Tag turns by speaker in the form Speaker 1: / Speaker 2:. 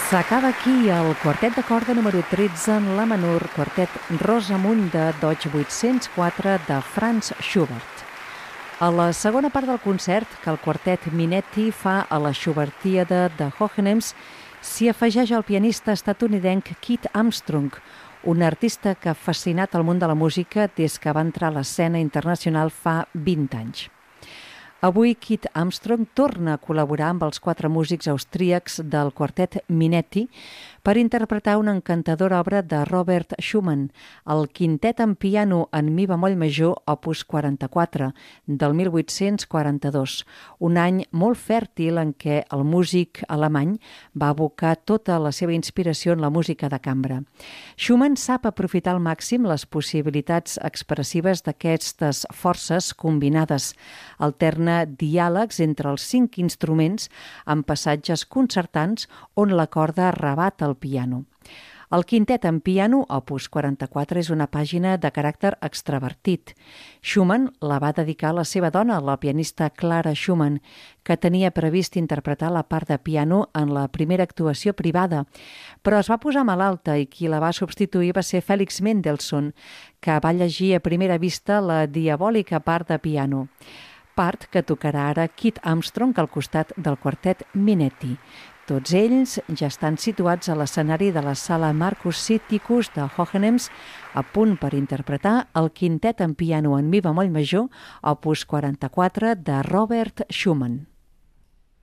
Speaker 1: S'acaba aquí el quartet de corda número 13 en la menor, quartet Rosamunda Deutsch 804 de Franz Schubert. A la segona part del concert, que el quartet Minetti fa a la Schubertiade de Hohenems, s'hi afegeix el pianista estatunidenc Kit Armstrong, un artista que ha fascinat el món de la música des que va entrar a l'escena internacional fa 20 anys. Avui Kit Armstrong torna a col·laborar amb els 4 músics austríacs del quartet Minetti per interpretar una encantadora obra de Robert Schumann, el quintet en piano en mi bemoll major opus 44 del 1842, un any molt fèrtil en què el músic alemany va abocar tota la seva inspiració en la música de cambra. Schumann sap aprofitar al màxim les possibilitats expressives d'aquestes forces combinades, alterna diàlegs entre els 5 instruments amb passatges concertants on la corda rebat el piano. El quintet en piano, opus 44, és una pàgina de caràcter extravertit. Schumann la va dedicar a la seva dona, la pianista Clara Schumann, que tenia previst interpretar la part de piano en la primera actuació privada, però es va posar malalta i qui la va substituir va ser Felix Mendelssohn, que va llegir a primera vista la diabòlica part de piano. Part que tocarà ara Kit Armstrong al costat del quartet Minetti. Tots ells ja estan situats a l'escenari de la sala Marcus Sitticus de Hohenems, a punt per interpretar el quintet en piano en mi bemoll major, opus 44 de Robert Schumann.